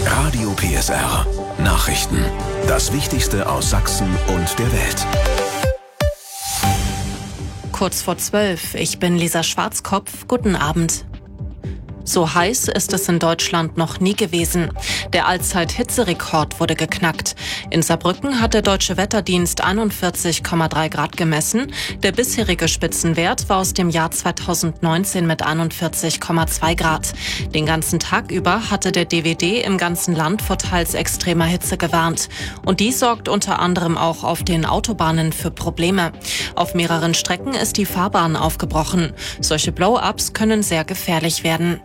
Radio PSR. Nachrichten. Das Wichtigste aus Sachsen und der Welt. Kurz vor 12. Ich bin Lisa Schwarzkopf. Guten Abend. So heiß ist es in Deutschland noch nie gewesen. Der Allzeit-Hitzerekord wurde geknackt. In Saarbrücken hat der Deutsche Wetterdienst 41,3 Grad gemessen. Der bisherige Spitzenwert war aus dem Jahr 2019 mit 41,2 Grad. Den ganzen Tag über hatte der DWD im ganzen Land vor teils extremer Hitze gewarnt. Und die sorgt unter anderem auch auf den Autobahnen für Probleme. Auf mehreren Strecken ist die Fahrbahn aufgebrochen. Solche Blow-ups können sehr gefährlich werden.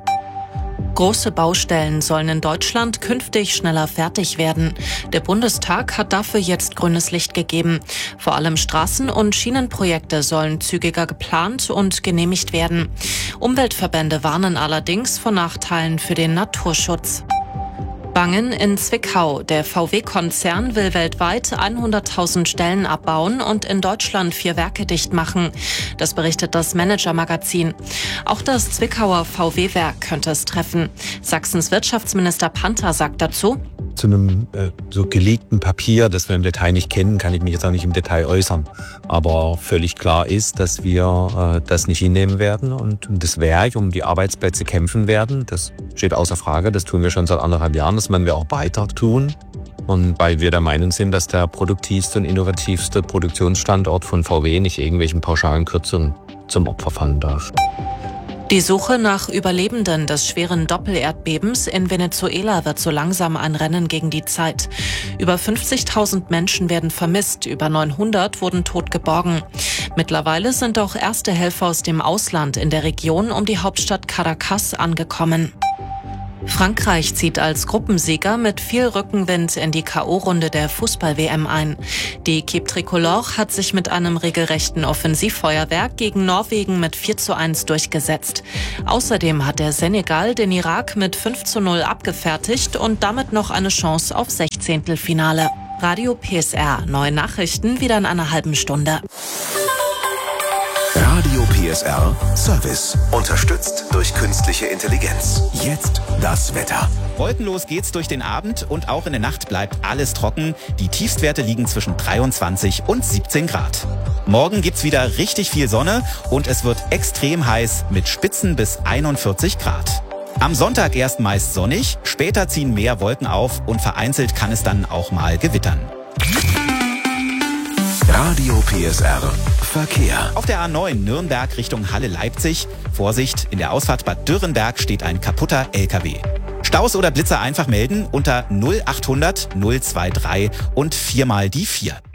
Große Baustellen sollen in Deutschland künftig schneller fertig werden. Der Bundestag hat dafür jetzt grünes Licht gegeben. Vor allem Straßen- und Schienenprojekte sollen zügiger geplant und genehmigt werden. Umweltverbände warnen allerdings vor Nachteilen für den Naturschutz. Bangen in Zwickau. Der VW-Konzern will weltweit 100.000 Stellen abbauen und in Deutschland 4 Werke dicht machen. Das berichtet das Manager-Magazin. Auch das Zwickauer VW-Werk könnte es treffen. Sachsens Wirtschaftsminister Panther sagt dazu: Zu einem so geleakten Papier, das wir im Detail nicht kennen, kann ich mich jetzt auch nicht im Detail äußern. Aber völlig klar ist, dass wir das nicht hinnehmen werden und das Werk um die Arbeitsplätze kämpfen werden. Das steht außer Frage. Das tun wir schon seit 1,5 Jahren. Das werden wir auch weiter tun. Und weil wir der Meinung sind, dass der produktivste und innovativste Produktionsstandort von VW nicht irgendwelchen pauschalen Kürzungen zum Opfer fallen darf. Die Suche nach Überlebenden des schweren Doppelerdbebens in Venezuela wird so langsam ein Rennen gegen die Zeit. Über 50.000 Menschen werden vermisst, über 900 wurden tot geborgen. Mittlerweile sind auch erste Helfer aus dem Ausland in der Region um die Hauptstadt Caracas angekommen. Frankreich zieht als Gruppensieger mit viel Rückenwind in die K.O.-Runde der Fußball-WM ein. Die Équipe Tricolore hat sich mit einem regelrechten Offensivfeuerwerk gegen Norwegen mit 4:1 durchgesetzt. Außerdem hat der Senegal den Irak mit 5:0 abgefertigt und damit noch eine Chance auf Sechzehntelfinale. Radio PSR. Neue Nachrichten wieder in einer halben Stunde. Radio PSR Service. Unterstützt durch künstliche Intelligenz. Jetzt das Wetter. Wolkenlos geht's durch den Abend und auch in der Nacht bleibt alles trocken. Die Tiefstwerte liegen zwischen 23 und 17 Grad. Morgen gibt's wieder richtig viel Sonne und es wird extrem heiß mit Spitzen bis 41 Grad. Am Sonntag erst meist sonnig, später ziehen mehr Wolken auf und vereinzelt kann es dann auch mal gewittern. Radio PSR Verkehr. Auf der A9 Nürnberg Richtung Halle-Leipzig. Vorsicht, in der Ausfahrt Bad Dürrenberg steht ein kaputter LKW. Staus oder Blitzer einfach melden unter 0800 023 und 4 mal die 4.